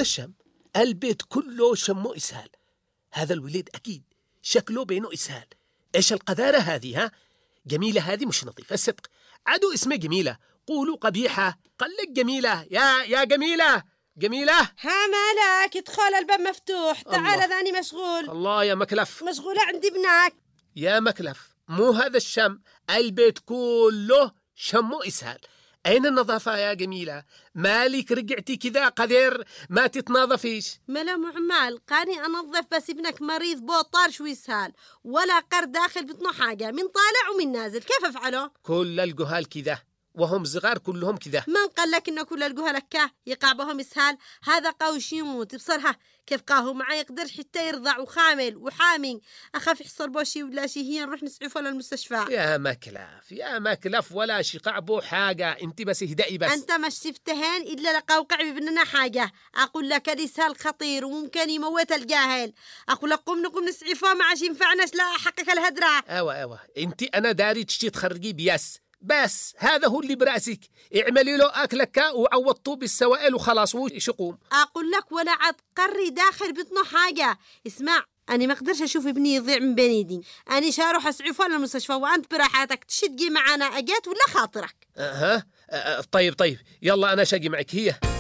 هذا الشم البيت كله شمه إسهال. هذا الوليد أكيد شكله بينه إسهال. إيش القذارة هذه ها؟ جميلة هذه مش نظيفة الصدق. عدو اسمه جميلة، قولوا قبيحة. قال لك جميلة يا جميلة. جميلة، ها مالك؟ ادخل، الباب مفتوح. تعال ذاني مشغول. الله يا مكلف. مشغولة عند ابنك يا مكلف، مو هذا الشم البيت كله شمه إسهال. أين النظافة يا جميلة؟ مالك رجعتي كذا قدر ما تتناظفيش؟ ملا معمال قاني أنظف، بس ابنك مريض بوطار شوي سهال، ولا قر داخل بطنه حاجة، من طالع ومن نازل. كيف أفعله؟ كل الجهال كذا، وهم صغار كلهم كذا. من قال لك إنه كل الجهال كا يقع بهم إسهال؟ هذا قاوش يموت بصرها. كيف قاهو ما يقدر حتى يرضع وخامل وحامي. أخاف يحصل بوشي ولا شي، هي نروح نسعفه للمستشفى. يا مكلف ولا شقع بو حاجة، انت بس اهدئي بس. أنت مش شفتهن إلا لقوقع ببننا حاجة. أقول لك الإسهال خطير وممكن يموت الجاهل. أقول لك قم نسعفه، ما عاش ينفعناش لا حقك الهدرة. ايوه انت انا داري تشتي تخرجي بياس، بس هذا هو اللي برأسك. اعملي له أكلك وعوضتوه بالسوائل وخلاص وش يقوم. أقول لك ولا عاد قري داخل بطنه حاجة. اسمع، أنا ما أقدرش أشوف ابني يضيع من بين يدي. أنا شاروح أسعفه للمستشفى، وأنت براحتك تشتقي معنا. أجات ولا خاطرك؟ طيب يلا أنا شاقي معك. هي